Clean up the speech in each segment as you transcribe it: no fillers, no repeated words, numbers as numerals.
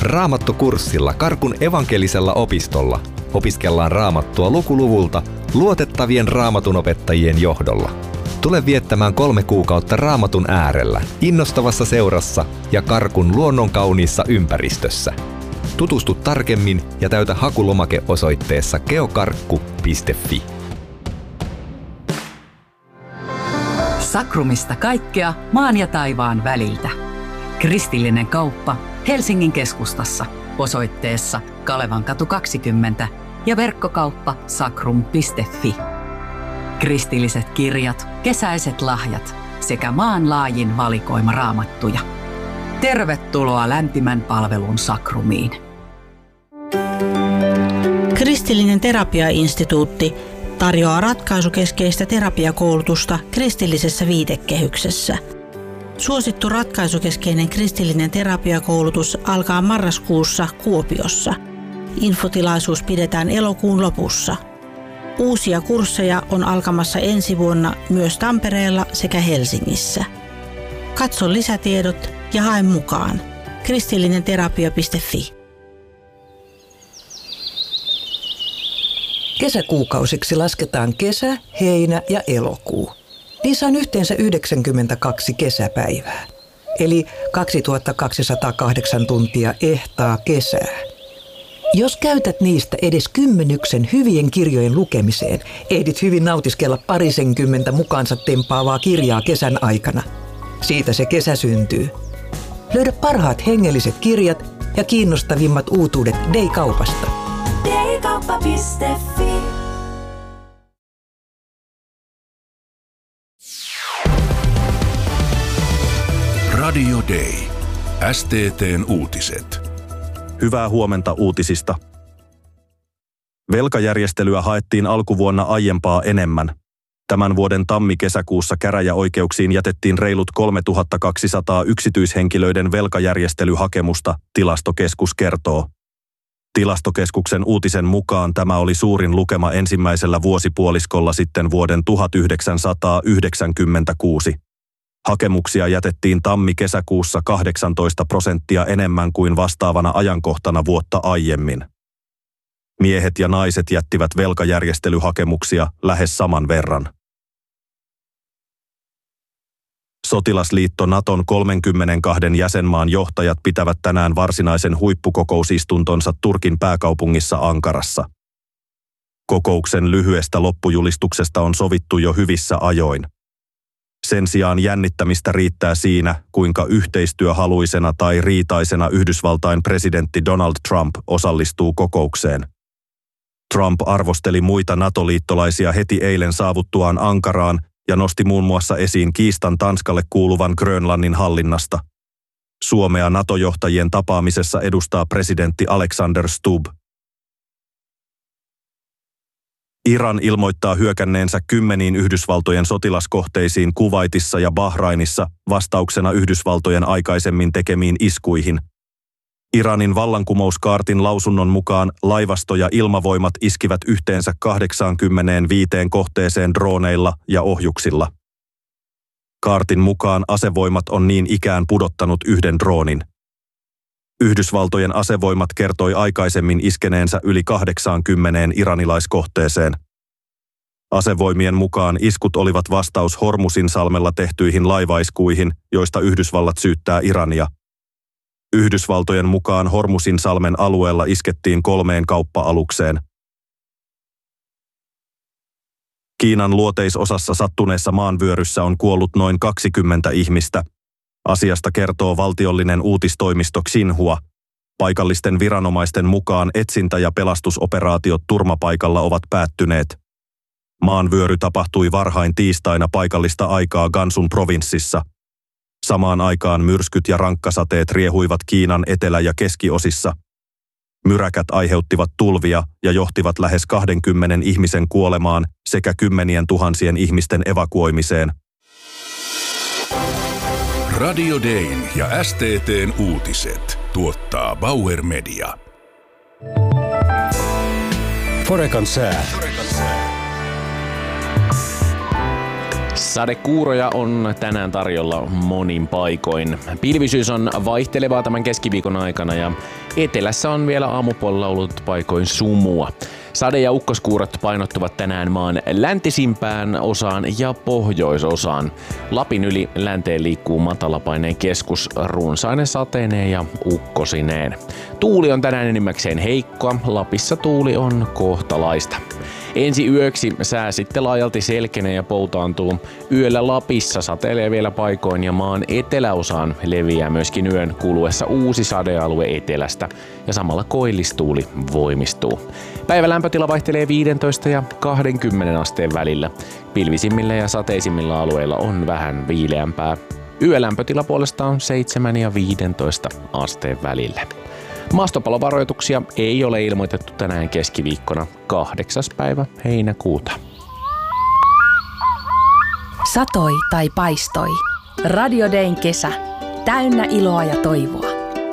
Raamattukurssilla Karkun evankelisella opistolla opiskellaan Raamattua lukuluvulta luotettavien raamatunopettajien johdolla. Tule viettämään 3 kuukautta Raamatun äärellä, innostavassa seurassa ja Karkun luonnonkauniissa ympäristössä. Tutustu tarkemmin ja täytä hakulomake osoitteessa geokarkku.fi. Sakrumista kaikkea maan ja taivaan väliltä. Kristillinen kauppa Helsingin keskustassa osoitteessa Kalevankatu 20 ja verkkokauppa sakrum.fi. Kristilliset kirjat, kesäiset lahjat sekä maanlaajin valikoima raamattuja. Tervetuloa lämpimän palvelun Sakrumiin. Kristillinen terapiainstituutti tarjoaa ratkaisukeskeistä terapiakoulutusta kristillisessä viitekehyksessä. Suosittu ratkaisukeskeinen kristillinen terapiakoulutus alkaa marraskuussa Kuopiossa. Infotilaisuus pidetään elokuun lopussa. Uusia kursseja on alkamassa ensi vuonna myös Tampereella sekä Helsingissä. Katso lisätiedot ja hae mukaan. kristillinenterapia.fi. Kesäkuukausiksi lasketaan kesä, heinä ja elokuu. Niissä on yhteensä 92 kesäpäivää, eli 2208 tuntia ehtaa kesää. Jos käytät niistä edes 10 hyvien kirjojen lukemiseen, ehdit hyvin nautiskella 20 mukaansa tempaavaa kirjaa kesän aikana. Siitä se kesä syntyy. Löydä parhaat hengelliset kirjat ja kiinnostavimmat uutuudet Day-kaupasta. Daykauppa.fi. Radio Day. STT:n uutiset. Hyvää huomenta uutisista. Velkajärjestelyä haettiin alkuvuonna aiempaa enemmän. Tämän vuoden tammi-kesäkuussa käräjäoikeuksiin jätettiin reilut 3200 yksityishenkilöiden velkajärjestelyhakemusta, Tilastokeskus kertoo. Tilastokeskuksen uutisen mukaan tämä oli suurin lukema ensimmäisellä vuosipuoliskolla sitten vuoden 1996. Hakemuksia jätettiin tammi-kesäkuussa 18% enemmän kuin vastaavana ajankohtana vuotta aiemmin. Miehet ja naiset jättivät velkajärjestelyhakemuksia lähes saman verran. Sotilasliitto Naton 32 jäsenmaan johtajat pitävät tänään varsinaisen huippukokousistuntonsa Turkin pääkaupungissa Ankarassa. Kokouksen lyhyestä loppujulistuksesta on sovittu jo hyvissä ajoin. Sen sijaan jännittämistä riittää siinä, kuinka yhteistyöhaluisena tai riitaisena Yhdysvaltain presidentti Donald Trump osallistuu kokoukseen. Trump arvosteli muita NATO-liittolaisia heti eilen saavuttuaan Ankaraan ja nosti muun muassa esiin kiistan Tanskalle kuuluvan Grönlannin hallinnasta. Suomea NATO-johtajien tapaamisessa edustaa presidentti Alexander Stubb. Iran ilmoittaa hyökänneensä 10 Yhdysvaltojen sotilaskohteisiin Kuwaitissa ja Bahrainissa vastauksena Yhdysvaltojen aikaisemmin tekemiin iskuihin. Iranin vallankumouskaartin lausunnon mukaan laivasto ja ilmavoimat iskivät yhteensä 85 kohteeseen drooneilla ja ohjuksilla. Kaartin mukaan asevoimat on niin ikään pudottanut 1 droonin. Yhdysvaltojen asevoimat kertoi aikaisemmin iskeneensä yli 80 iranilaiskohteeseen. Asevoimien mukaan iskut olivat vastaus Hormuzinsalmella tehtyihin laivaiskuihin, joista Yhdysvallat syyttää Irania. Yhdysvaltojen mukaan Hormuzinsalmen alueella iskettiin 3 kauppa-alukseen. Kiinan luoteisosassa sattuneessa maanvyöryssä on kuollut noin 20 ihmistä. Asiasta kertoo valtiollinen uutistoimisto Xinhua. Paikallisten viranomaisten mukaan etsintä- ja pelastusoperaatiot turmapaikalla ovat päättyneet. Maanvyöry tapahtui varhain tiistaina paikallista aikaa Gansun provinssissa. Samaan aikaan myrskyt ja rankkasateet riehuivat Kiinan etelä- ja keskiosissa. Myräkät aiheuttivat tulvia ja johtivat lähes 20 ihmisen kuolemaan sekä 10 000 ihmisten evakuoimiseen. Radio Dayn ja STT:n uutiset tuottaa Bauer Media. Forekan sää. Sadekuuroja on tänään tarjolla monin paikoin. Pilvisyys on vaihtelevaa tämän keskiviikon aikana ja etelässä on vielä aamupuolella ollut paikoin sumua. Sade- ja ukkoskuurot painottuvat tänään maan läntisimpään osaan ja pohjoisosaan. Lapin yli länteen liikkuu matalapaineen keskus runsainen sateineen ja ukkosineen. Tuuli on tänään enimmäkseen heikkoa, Lapissa tuuli on kohtalaista. Ensi yöksi sää sitten laajalti selkenee ja poutaantuu. Yöllä Lapissa sateilee vielä paikoin ja maan eteläosaan leviää myöskin yön kuluessa uusi sadealue etelästä ja samalla koillistuuli voimistuu. Päivän lämpötila vaihtelee 15 ja 20 asteen välillä. Pilvisimmillä ja sateisimmilla alueilla on vähän viileämpää. Yölämpötila puolestaan 7 ja 15 asteen välillä. Maastopalovaroituksia ei ole ilmoitettu tänään keskiviikkona 8. päivä heinäkuuta. Satoi tai paistoi. Radio Dayn kesä. Täynnä iloa ja toivoa.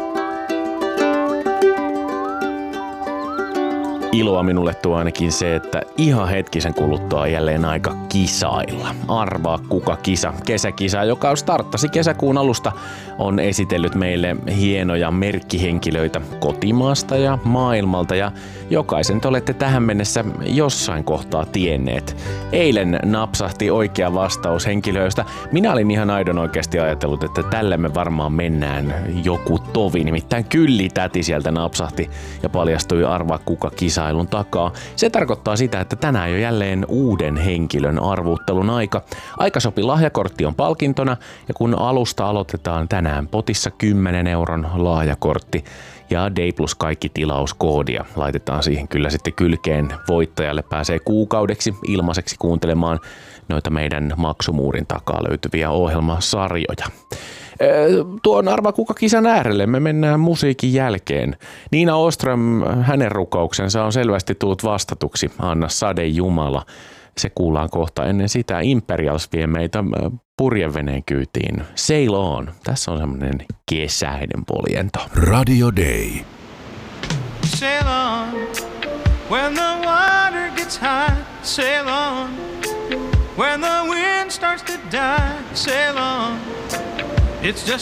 Iloa minulle tuo ainakin se, että ihan hetkisen kuluttua on jälleen aika kisailla. Arvaa kuka kisa. Kesäkisa, joka starttasi kesäkuun alusta, on esitellyt meille hienoja merkkihenkilöitä kotimaasta ja maailmalta ja jokaisen te olette tähän mennessä jossain kohtaa tienneet. Eilen napsahti oikea vastaus henkilöistä. Minä olin ihan aidon oikeasti ajatellut, että tällä me varmaan mennään joku tovi. Nimittäin Kylli-täti sieltä napsahti ja paljastui arvaa kuka kisa takaa. Se tarkoittaa sitä, että tänään jo jälleen uuden henkilön arvuuttelun aika. Aikasopi lahjakortti on palkintona ja kun alusta aloitetaan tänään potissa 10 euron lahjakortti ja Day Plus kaikki tilauskoodia laitetaan siihen kyllä sitten kylkeen. Voittajalle pääsee kuukaudeksi ilmaiseksi kuuntelemaan noita meidän maksumuurin takaa löytyviä ohjelmasarjoja. Tuon arva kuka kisan äärelle me mennään musiikin jälkeen. Niina Åström, hänen rukouksensa on selvästi tullut vastatuksi. Anna sade Jumala. Se kuullaan kohta. Ennen sitä Imperials vie meitä purjeveneen kyytiin. Sail on. Tässä on semmoinen kesäinen poljento. Radio Day. Sail on. When the water gets high. Sail on. When the wind starts to die. Sail on. It's just